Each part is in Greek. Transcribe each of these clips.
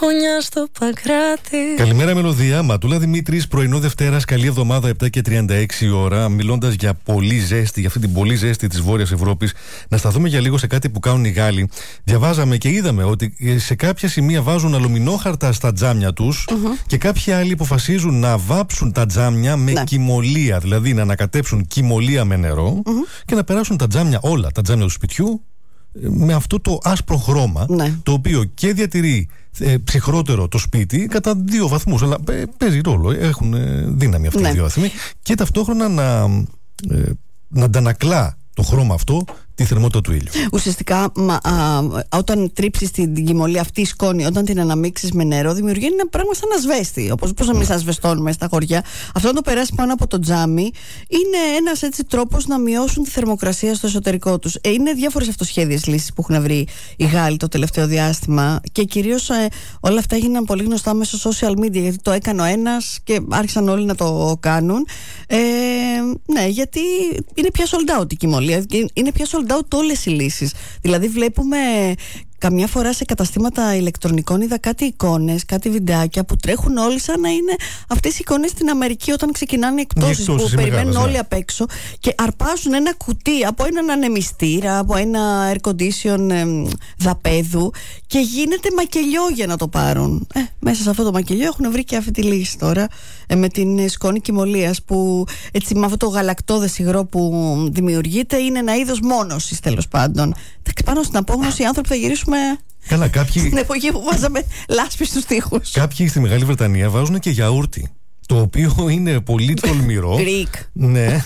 χωνιά στο Παγκράτη. Καλημέρα μελωδία, Ματούλα Δημήτρης, πρωινό Δευτέρας, καλή εβδομάδα, 7 και 36 ώρα. Μιλώντας για πολύ ζέστη, για αυτή την πολύ ζέστη της Βόρειας Ευρώπης, να σταθούμε για λίγο σε κάτι που κάνουν οι Γάλλοι. Διαβάζαμε και είδαμε ότι σε κάποια σημεία βάζουν αλουμινόχαρτα στα τζάμια τους και κάποιοι άλλοι αποφασίζουν να βάψουν τα τζάμια με κυμολία, δηλαδή να ανακατέψουν κυμολία με νερό και να περάσουν τα τζάμια, όλα τα τζάμια του σπιτιού, με αυτό το άσπρο χρώμα, το οποίο και διατηρεί ψυχρότερο το σπίτι κατά 2 βαθμούς, αλλά παίζει ρόλο, έχουν δύναμη αυτοί οι 2 βαθμοί, και ταυτόχρονα να αντανακλά το χρώμα αυτό τη θερμότητα του ήλιου. Ουσιαστικά, όταν τρίψεις την κυμολία αυτή η σκόνη, όταν την αναμίξεις με νερό, δημιουργεί ένα πράγμα σαν ασβέστη. Όπως εμείς ασβεστώνουμε στα χωριά. Αυτό να το περάσει πάνω από το τζάμι είναι ένας έτσι τρόπος να μειώσουν τη θερμοκρασία στο εσωτερικό τους. Είναι διάφορες αυτοσχέδιες λύσεις που έχουν βρει οι Γάλλοι το τελευταίο διάστημα και κυρίως όλα αυτά έγιναν πολύ γνωστά μέσω social media, γιατί το έκανε ο ένας και άρχισαν όλοι να το κάνουν. Ναι, γιατί είναι πια sold out η κυμολία, είναι πια sold out όλες οι λύσεις. Δηλαδή βλέπουμε καμιά φορά σε καταστήματα ηλεκτρονικών, είδα κάτι εικόνες, κάτι βιντεάκια που τρέχουν όλοι σαν να είναι αυτές οι εικόνες στην Αμερική όταν ξεκινάνε οι εκπτώσεις που περιμένουν όλοι απ' έξω και αρπάζουν ένα κουτί από έναν ανεμιστήρα, από ένα air condition δαπέδου και γίνεται μακελιό για να το πάρουν. Μέσα σε αυτό το μακελιό έχουν βρει και αυτή τη λύση τώρα με την σκόνη κυμολίας, που έτσι με αυτό το γαλακτώδες υγρό που δημιουργείται είναι ένα είδος μόνωσης, τέλος πάντων. Πάνω στην απόγνωση οι άνθρωποι θα γυρίσουμε στην εποχή που βάζαμε λάσπη στους τοίχους. Κάποιοι στη Μεγάλη Βρετανία βάζουν και γιαούρτι, το οποίο είναι πολύ τολμηρό. Greek. Ναι.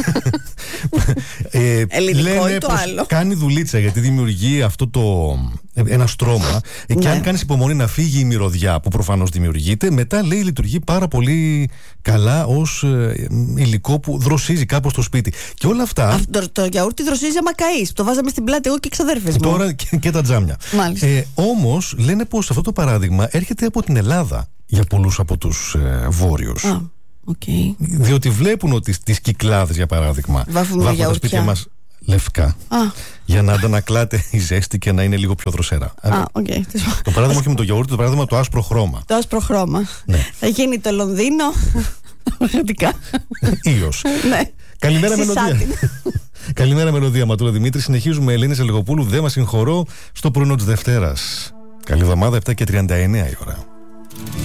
Ελληνικό ή το άλλο. Κάνει δουλίτσα, γιατί δημιουργεί αυτό ένα στρώμα και αν κάνεις υπομονή να φύγει η μυρωδιά που προφανώς δημιουργείται, μετά λέει λειτουργεί πάρα πολύ καλά ως υλικό που δροσίζει κάπως το σπίτι. Και όλα αυτά. Το γιαούρτι δροσίζει άμα καείς. Το βάζαμε στην πλάτη εγώ και οι ξαδέρφες μου. Τώρα και τα τζάμια. Όμως λένε πως αυτό το παράδειγμα έρχεται από την Ελλάδα για πολλούς από τους βόρειους. Okay. Διότι βλέπουν ότι στις Κυκλάδες, για παράδειγμα, βάφουν τα σπίτια μας λευκά για να αντανακλάται η ζέστη και να είναι λίγο πιο δροσερά. Το παράδειγμα όχι με το γιαούρτι, το παράδειγμα το άσπρο χρώμα. Το άσπρο χρώμα. Θα γίνει το Λονδίνο πραγματικά ήλιος. Καλημέρα μελωδία. Καλημέρα μελωδία, Ματούλα Δημήτρη. Συνεχίζουμε Ελένη Σελεγοπούλου, δεν μας συγχωρώ, στο πρωινό της Δευτέρας. Καλή εβδομάδα, 7 και 39 η ώρα.